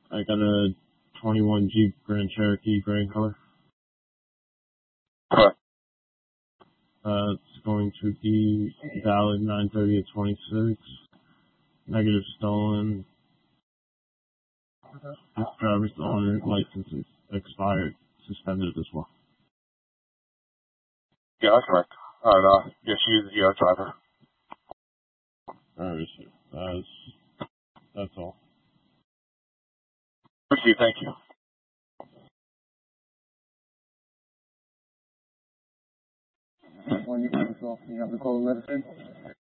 I got a 21 Jeep Grand Cherokee gray in color. Correct. It's going to be valid 9/30/26. Negative stolen. Driver's owner license is expired, suspended as well. Yeah, that's correct. Alright, yeah, she's the driver. Alright, that's all. Okay, thank you. When you have the call the medicine?